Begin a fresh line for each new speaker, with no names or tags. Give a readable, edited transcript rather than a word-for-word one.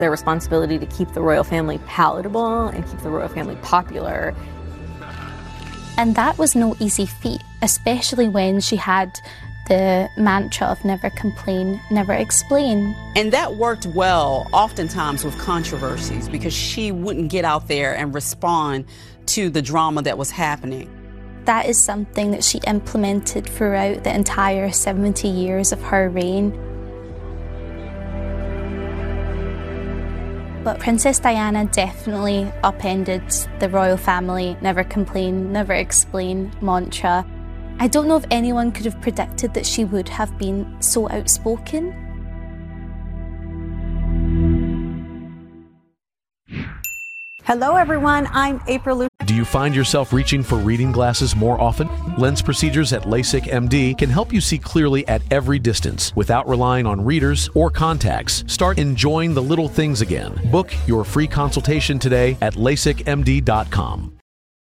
Their responsibility to keep the royal family palatable and keep the royal family popular.
And that was no easy feat, especially when she had the mantra of never complain, never explain.
And that worked well, oftentimes with controversies, because she wouldn't get out there and respond to the drama that was happening.
That is something that she implemented throughout the entire 70 years of her reign. But Princess Diana definitely upended the royal family never complain, never explain mantra. I don't know if anyone could have predicted that she would have been so outspoken.
Hello everyone, I'm April Luke.
Do you find yourself reaching for reading glasses more often? Lens procedures at LASIK MD can help you see clearly at every distance without relying on readers or contacts. Start enjoying the little things again. Book your free consultation today at LASIKMD.com.